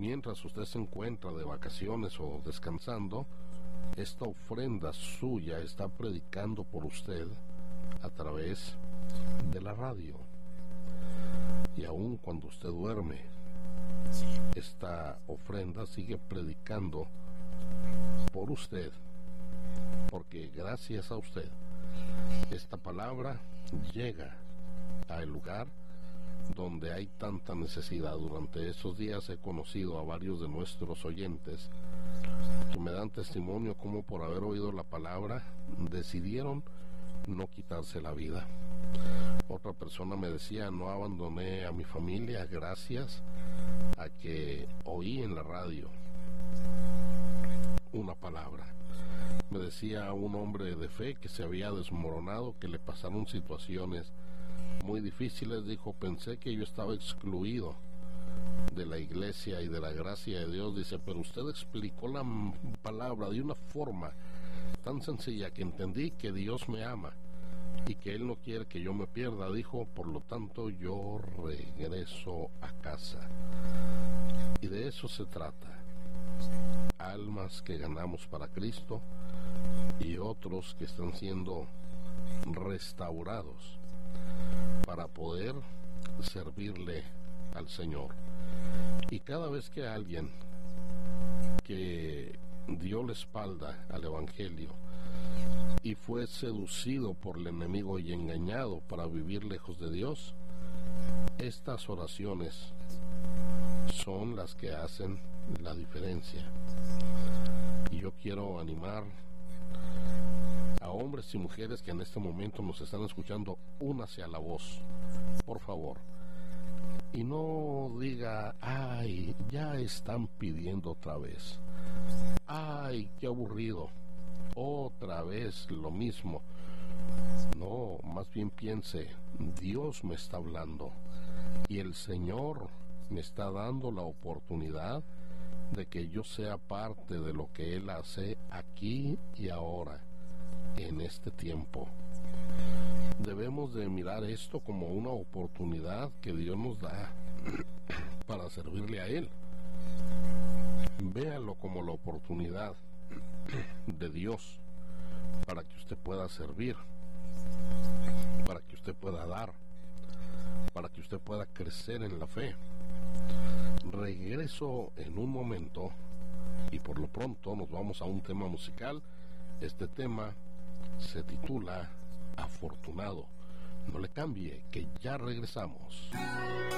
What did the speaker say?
mientras usted se encuentra de vacaciones o descansando, esta ofrenda suya está predicando por usted a través de la radio. Y aun cuando usted duerme, esta ofrenda sigue predicando por usted, porque gracias a usted esta palabra llega al lugar donde hay tanta necesidad. Durante estos días he conocido a varios de nuestros oyentes que me dan testimonio como por haber oído la palabra decidieron no quitarse la vida. Otra persona me decía: no abandoné a mi familia gracias a que oí en la radio una palabra. Me decía un hombre de fe que se había desmoronado, que le pasaron situaciones muy difíciles. Dijo: pensé que yo estaba excluido de la iglesia y de la gracia de Dios. Dice: pero usted explicó la palabra de una forma tan sencilla que entendí que Dios me ama y que Él no quiere que yo me pierda. Dijo: por lo tanto yo regreso a casa. Y de eso se trata: almas que ganamos para Cristo y otros que están siendo restaurados para poder servirle al Señor. Y cada vez que alguien que dio la espalda al Evangelio y fue seducido por el enemigo y engañado para vivir lejos de Dios, estas oraciones son las que hacen la diferencia. Y yo quiero animar a hombres y mujeres que en este momento nos están escuchando: únase a la voz, por favor. Y no diga: ay, ya están pidiendo otra vez, ay, qué aburrido, otra vez lo mismo. No, más bien piense: Dios me está hablando y el Señor me está dando la oportunidad de que yo sea parte de lo que Él hace aquí y ahora, en este tiempo. Debemos de mirar esto como una oportunidad que Dios nos da para servirle a Él. Véalo como la oportunidad de Dios para que usted pueda servir, para que usted pueda dar, para que usted pueda crecer en la fe. Regreso en un momento y por lo pronto nos vamos a un tema musical. Este tema se titula Afortunado. No le cambie, que ya regresamos.